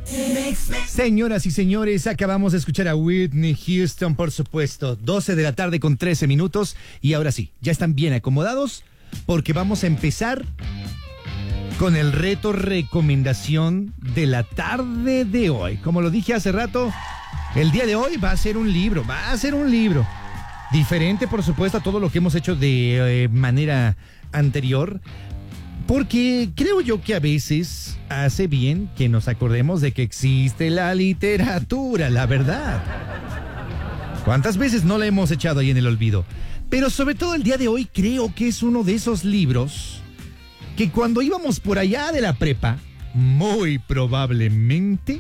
Señoras y señores, acabamos de escuchar a Whitney Houston, por supuesto. 12 de la tarde con 13 minutos. Y ahora sí, ya están bien acomodados porque vamos a empezar con el reto recomendación de la tarde de hoy. Como lo dije hace rato, el día de hoy va a ser un libro. Diferente, por supuesto, a todo lo que hemos hecho de manera anterior. Porque creo yo que a veces hace bien que nos acordemos de que existe la literatura, la verdad. ¿Cuántas veces no la hemos echado ahí en el olvido? Pero sobre todo el día de hoy creo que es uno de esos libros que cuando íbamos por allá de la prepa, muy probablemente,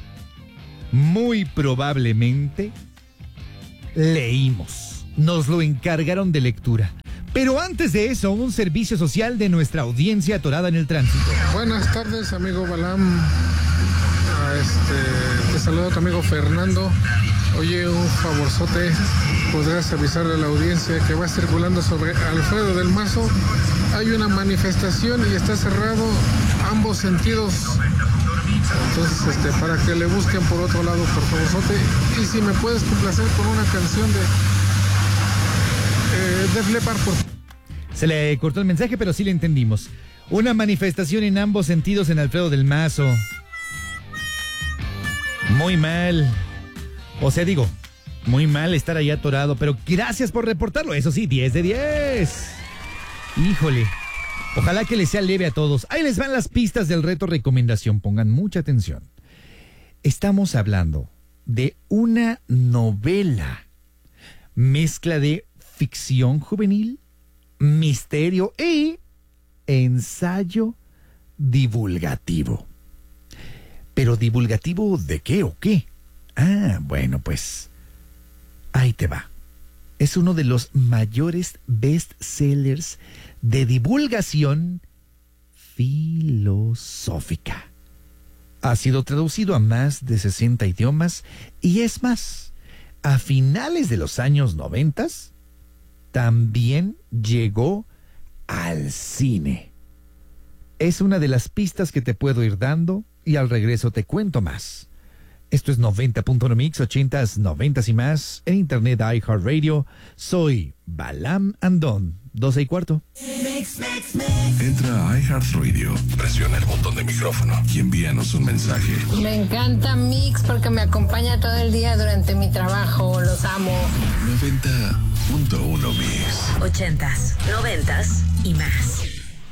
leímos. Nos lo encargaron de lectura. Pero antes de eso, un servicio social de nuestra audiencia atorada en el tránsito. Buenas tardes, amigo Balam. Te saluda tu amigo Fernando. Oye, un favorzote, podrás avisarle a la audiencia que va circulando sobre Alfredo del Mazo. Hay una manifestación y está cerrado ambos sentidos. Entonces, para que le busquen por otro lado, por favorzote. Y si me puedes complacer con una canción de Def Leppard, por... Se le cortó el mensaje, pero sí le entendimos. Una manifestación en ambos sentidos en Alfredo del Mazo. Muy mal. O sea, digo, muy mal estar ahí atorado, pero gracias por reportarlo. Eso sí, 10 de 10. Híjole. Ojalá que les sea leve a todos. Ahí les van las pistas del reto recomendación. Pongan mucha atención. Estamos hablando de una novela. Mezcla de ficción juvenil, misterio y ensayo divulgativo. ¿Pero divulgativo de qué o qué? Bueno, pues ahí te va. Es uno de los mayores bestsellers de divulgación filosófica. Ha sido traducido a más de 60 idiomas y es más, a finales de los años 90 también llegó al cine. Es una de las pistas que te puedo ir dando y al regreso te cuento más. Esto es 90.1 Mix, 80s, 90s y más, en internet iHeartRadio. Soy Balam Andón, 12:15. Entra a iHeartRadio, presiona el botón de micrófono y envíanos un mensaje. Me encanta Mix porque me acompaña todo el día durante mi trabajo, los amo. 90.1 Mix. 80s, 90s y más.